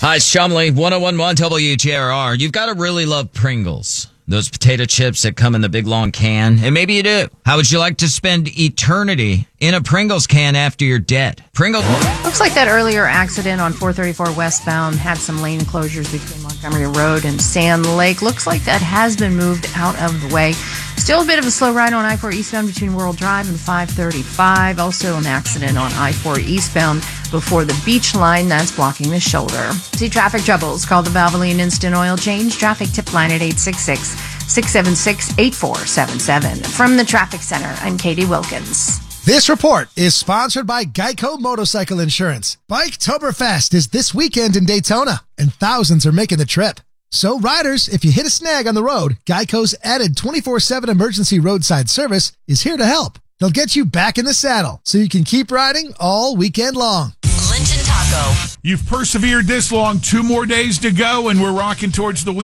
Hi, it's Shumley, 101.1 WGRR. You've got to really love Pringles. Those potato chips that come in the big long can. And maybe you do. How would you like to spend eternity in a Pringles can after you're dead? Pringles. Looks like that earlier accident on 434 westbound had some lane closures between Montgomery Road and Sand Lake. Looks like that has been moved out of the way. Still a bit of a slow ride on I-4 eastbound between World Drive and 535. Also an accident on I-4 eastbound before the beach line. That's blocking the shoulder. See traffic troubles? Call the Valvoline Instant Oil Change traffic tip line at 866-676-8477. From the Traffic Center, I'm Katie Wilkins. This report is sponsored by Geico Motorcycle Insurance. Biketoberfest is this weekend in Daytona, and thousands are making the trip. So riders, if you hit a snag on the road, Geico's added 24/7 emergency roadside service is here to help. They'll get you back in the saddle so you can keep riding all weekend long. Linton Taco. You've persevered this long, 2 more days to go, and we're rocking towards the